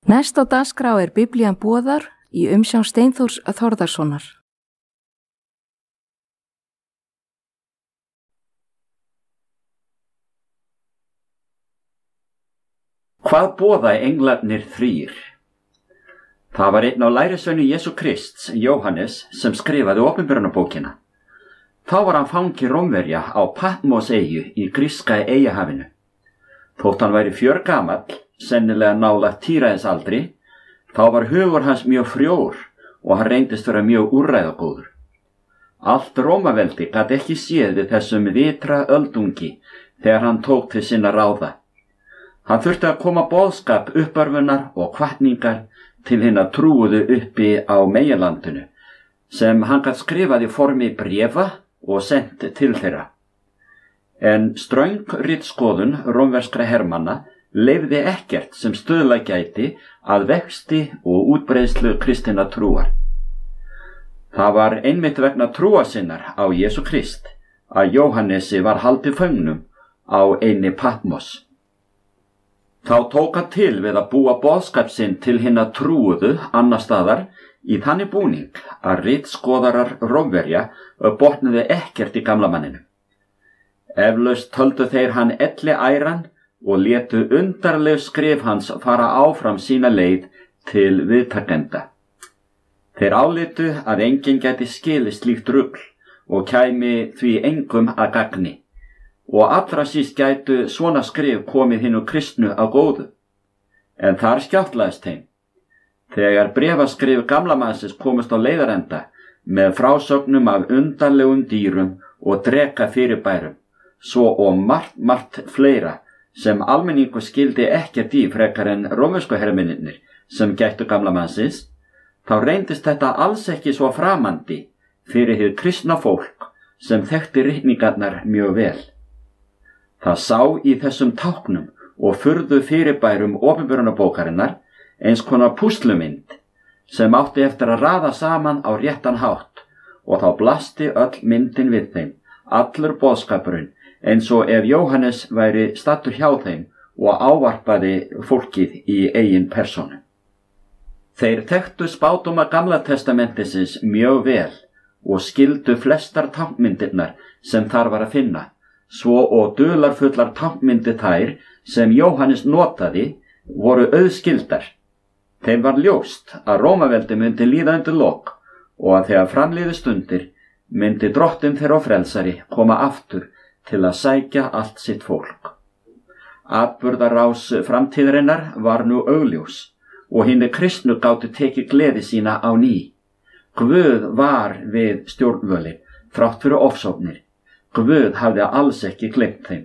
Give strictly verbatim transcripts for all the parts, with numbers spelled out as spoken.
Næst á dagskrá er Biblían boðar í umsjón Steinþórs Þórðarsonar. Hvað boða englarnir þrír? Það var einn á lærisveinu Jesú Krists, Jóhannes, sem skrifaði opinberunarbókina. Þá var hann fangi Rómverja á Patmos-eyju í gríska eyjahafinu. Þótt hann væri fjörgamall, sennilega nálægt tíræðisaldri, þá var hugur hans mjög frjór og hann reyndist vera mjög úrræðagóður. Allt Rómaveldi gat ekki séð við þessum vitra öldungi þegar hann tók til sinna ráða. Hann þurfti að koma boðskap uppörfunar og hvatningar til hinna trúuðu uppi á meginlandinu, sem hann gat skrifað í formi bréfa og sent til þeirra. En ströng ritskoðun rómverskra hermanna leyfði ekkert sem stuðla gæti að vexti og útbreiðslu kristinna trúar. Það var einmitt vegna trúar sinnar á Jesú Krist að Jóhannesi var haldið föngnum á eynni Patmos. Þá tók hann til við að búa boðskap sinn til hinna trúuðu annar staðar í þannig búning að ritskoðarar Rómverja botnuðu ekkert í gamla manninu. Eflaust töldu þeir hann elli æran og létu undarleg skrif hans fara áfram sína leið til viðtakenda. Þeir álitu að enginn gæti skilið slíkt rugl og kæmi því engum að gagni, og allra síst gætu svona skrif komið hinnu kristnu á góðu. En þar skjáttlaðist þeim. Þegar bréfaskrif gamla mannsins komust á leiðarenda með frásögnum af undarlegum dýrum og dreka fyrirbærum, svo og margt, margt fleira sem almenningu skildi ekkert í frekar en rómversku hermennirnir sem gættu gamla mannsins, þá reyndist þetta alls ekki svo framandi fyrir hið kristna fólk sem þekkti ritningarnar mjög vel. Það sá í þessum táknum og furðu fyrirbærum opinberunarbókarinnar eins konar púslumynd sem átti eftir að raða saman á réttan hátt, og þá blasti öll myndin við þeim, allur boðskapurinn, eins og ef Jóhannes væri stattur hjá þeim og ávarpaði fólkið í eigin persónu. Þeir þekktu spádóma Gamla testamentisins mjög vel og skildu flestar táknmyndirnar sem þar var að finna, svo og dularfullar táknmyndir þær sem Jóhannes notaði voru auðskildar. Þeim var ljóst að Rómaveldi myndi líða undir lok og að þegar framliðu stundir myndi drottinn þeirra og frelsari koma aftur til að sækja allt sitt fólk. Atburðarás framtíðarinnar var nú augljós og hinni kristnu gátu tekið gleði sína á ný. Guð var við stjórnvölin þrátt fyrir ofsóknir. Guð hafði alls ekki gleymt þeim.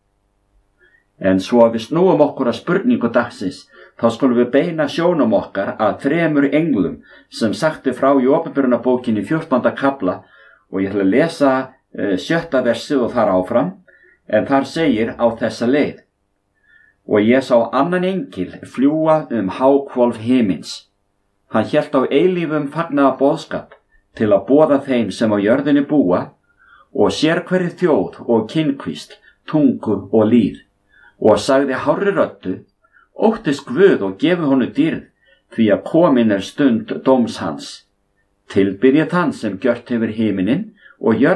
En svo að við snúum okkur að spurningu dagsins, þá skulum við beina sjónum okkar að þremur englum sem sagti frá í opinberunarbókinni fjórtánda kafla, og ég ætla að lesa sjötta versið og þar áfram, en þar segir á þessa leið: Og ég sá annan engil fljúga um háhvolf himins. Hann hélt á eilífum fagnaða boðskap til að boða þeim sem á jörðinni búa, og sér hverri þjóð og kynkvísl, tungu og líð, og sagði hárri röddu: Óttist Guð og gefi honum dýrð, því að komin er stund dóms hans. Tilbyrjið hann sem gjört hefur himinin og jörð